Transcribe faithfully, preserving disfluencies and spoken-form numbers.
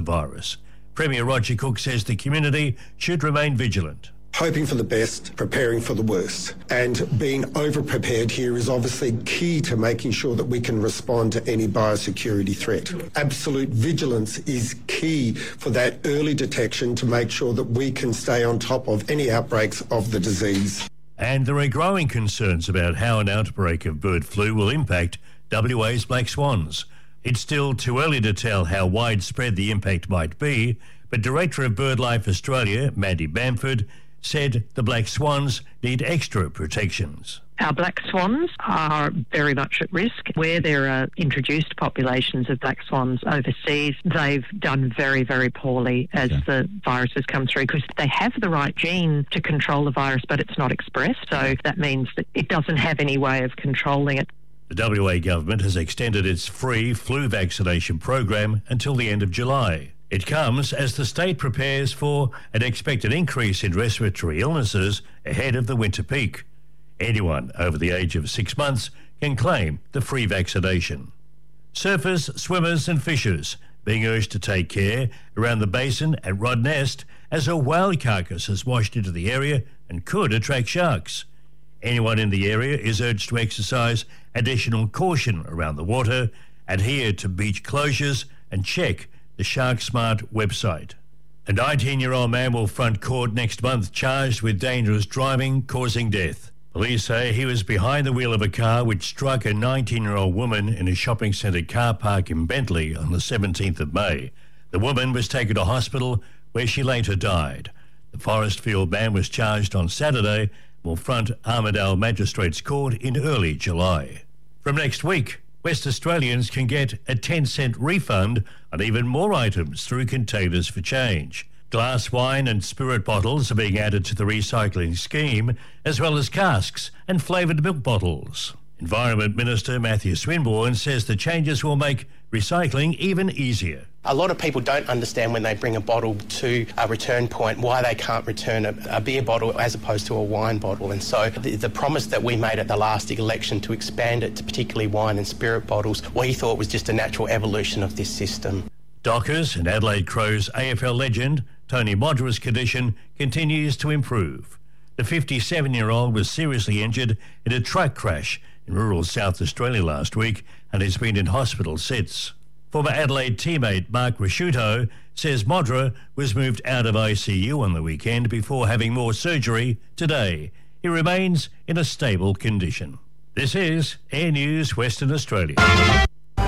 virus. Premier Roger Cook says the community should remain vigilant. Hoping for the best, preparing for the worst. And being over-prepared here is obviously key to making sure that we can respond to any biosecurity threat. Absolute vigilance is key for that early detection to make sure that we can stay on top of any outbreaks of the disease. And there are growing concerns about how an outbreak of bird flu will impact W A's black swans. It's still too early to tell how widespread the impact might be, but Director of BirdLife Australia, Mandy Bamford, said the black swans need extra protections. Our black swans are very much at risk. Where there are introduced populations of black swans overseas, they've done very, very poorly as yeah. the virus has come through, because they have the right gene to control the virus, but it's not expressed. So that means that it doesn't have any way of controlling it. The W A government has extended its free flu vaccination program until the end of July. It comes as the state prepares for an expected increase in respiratory illnesses ahead of the winter peak. Anyone over the age of six months can claim the free vaccination. Surfers, swimmers and fishers being urged to take care around the basin at Rodnest as a whale carcass has washed into the area and could attract sharks. Anyone in the area is urged to exercise additional caution around the water, adhere to beach closures and check the SharkSmart website. A nineteen-year-old man will front court next month charged with dangerous driving causing death. Police say he was behind the wheel of a car which struck a nineteen-year-old woman in a shopping centre car park in Bentley on the seventeenth of May. The woman was taken to hospital where she later died. The Forestfield man was charged on Saturday and will front Armidale Magistrates Court in early July. From next week, West Australians can get a ten cent refund on even more items through Containers for Change. Glass wine and spirit bottles are being added to the recycling scheme, as well as casks and flavoured milk bottles. Environment Minister Matthew Swinburne says the changes will make recycling even easier. A lot of people don't understand when they bring a bottle to a return point why they can't return a, a beer bottle as opposed to a wine bottle. And so the, the promise that we made at the last election to expand it to particularly wine and spirit bottles, we thought was just a natural evolution of this system. Dockers and Adelaide Crows A F L legend Tony Modra's condition continues to improve. The fifty-seven-year-old was seriously injured in a truck crash in rural South Australia last week and has been in hospital since. Former Adelaide teammate Mark Rasciuto says Modra was moved out of I C U on the weekend before having more surgery today. He remains in a stable condition. This is Air News Western Australia.